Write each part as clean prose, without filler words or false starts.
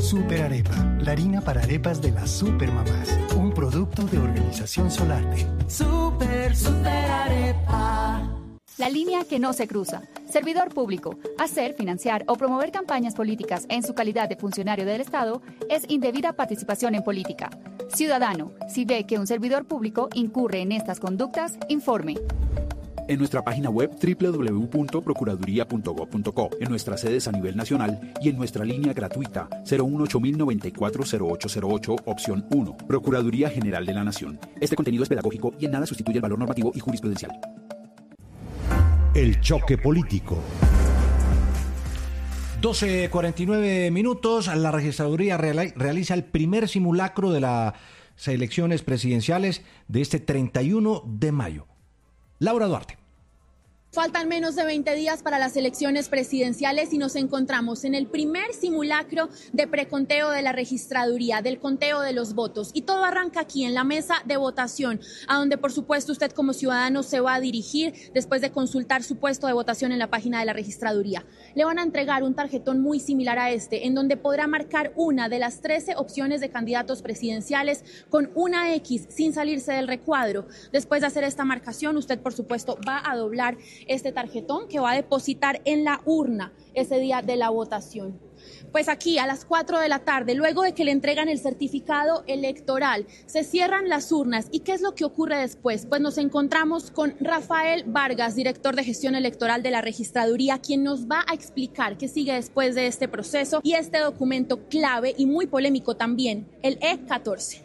Super Arepa, la harina para arepas de las supermamás. Un producto de Organización Solarte. Super Arepa. La línea que no se cruza. Servidor público. Hacer, financiar o promover campañas políticas en su calidad de funcionario del Estado es indebida participación en política. Ciudadano, si ve que un servidor público incurre en estas conductas, informe. En nuestra página web www.procuraduría.gov.co, en nuestras sedes a nivel nacional y en nuestra línea gratuita 018-094-0808, opción 1. Procuraduría General de la Nación. Este contenido es pedagógico y en nada sustituye el valor normativo y jurisprudencial. El choque político. 12:49 minutos. La registraduría realiza el primer simulacro de las elecciones presidenciales de este 31 de mayo. Laura Duarte. Faltan menos de 20 días para las elecciones presidenciales y nos encontramos en el primer simulacro de preconteo de la registraduría, del conteo de los votos. Y todo arranca aquí en la mesa de votación, a donde por supuesto usted como ciudadano se va a dirigir después de consultar su puesto de votación en la página de la registraduría. Le van a entregar un tarjetón muy similar a este, en donde podrá marcar una de las 13 opciones de candidatos presidenciales con una X sin salirse del recuadro. Después de hacer esta marcación, usted por supuesto va a doblar este tarjetón que va a depositar en la urna ese día de la votación. Pues aquí a las 4 de la tarde, luego de que le entregan el certificado electoral, se cierran las urnas. ¿Y qué es lo que ocurre después? Pues nos encontramos con Rafael Vargas, director de gestión electoral de la registraduría, quien nos va a explicar qué sigue después de este proceso y este documento clave y muy polémico también, el E14.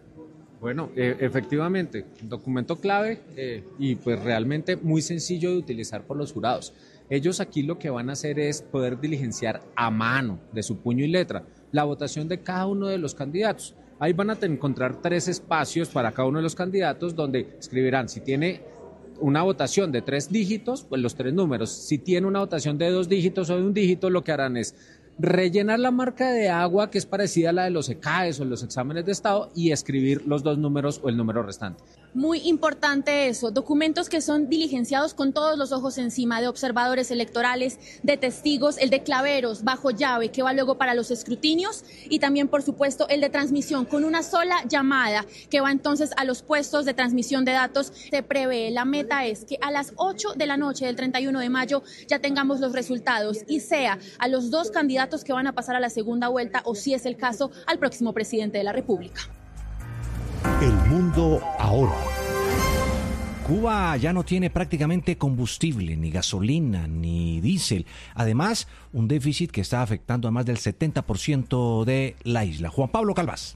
Bueno, efectivamente, documento clave y pues realmente muy sencillo de utilizar por los jurados. Ellos aquí lo que van a hacer es poder diligenciar a mano, de su puño y letra, la votación de cada uno de los candidatos. Ahí van a encontrar 3 espacios para cada uno de los candidatos donde escribirán si tiene una votación de 3 dígitos, pues los 3 números. Si tiene una votación de 2 dígitos o de 1 dígito, lo que harán es rellenar la marca de agua que es parecida a la de los ECAES o los exámenes de estado y escribir los 2 números o el número restante. Muy importante eso, documentos que son diligenciados con todos los ojos encima de observadores electorales, de testigos, el de claveros bajo llave que va luego para los escrutinios y también por supuesto el de transmisión con una sola llamada que va entonces a los puestos de transmisión de datos. Se prevé, la meta es que a las 8 de la noche del 31 de mayo ya tengamos los resultados y sea a los 2 candidatos que van a pasar a la segunda vuelta o si es el caso al próximo presidente de la República. El mundo ahora. Cuba ya no tiene prácticamente combustible, ni gasolina, ni diésel. Además, un déficit que está afectando a más del 70% de la isla. Juan Pablo Calvás.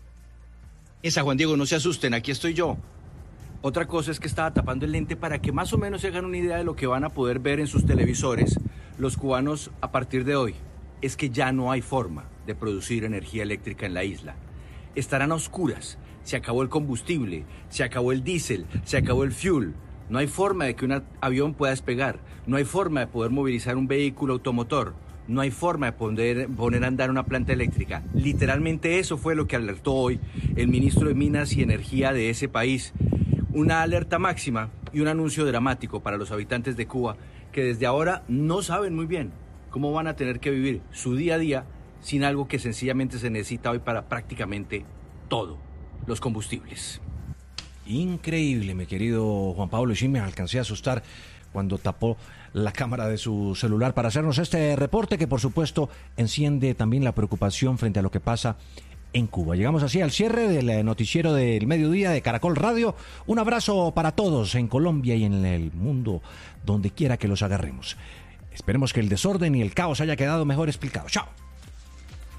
Juan Diego, no se asusten, aquí estoy yo. Otra cosa es que estaba tapando el lente para que más o menos se hagan una idea de lo que van a poder ver en sus televisores los cubanos a partir de hoy. Es que ya no hay forma de producir energía eléctrica en la isla. Estarán a oscuras. Se acabó el combustible, se acabó el diésel, se acabó el fuel. No hay forma de que un avión pueda despegar. No hay forma de poder movilizar un vehículo automotor. No hay forma de poner a andar una planta eléctrica. Literalmente eso fue lo que alertó hoy el ministro de Minas y Energía de ese país. Una alerta máxima y un anuncio dramático para los habitantes de Cuba que desde ahora no saben muy bien cómo van a tener que vivir su día a día sin algo que sencillamente se necesita hoy para prácticamente todo. Los combustibles. Increíble, mi querido Juan Pablo, y sí me alcancé a asustar cuando tapó la cámara de su celular para hacernos este reporte que por supuesto enciende también la preocupación frente a lo que pasa en Cuba. Llegamos así al cierre del noticiero del mediodía de Caracol Radio. Un abrazo para todos en Colombia y en el mundo, donde quiera que los agarremos. Esperemos que el desorden y el caos haya quedado mejor explicado. ¡Chao!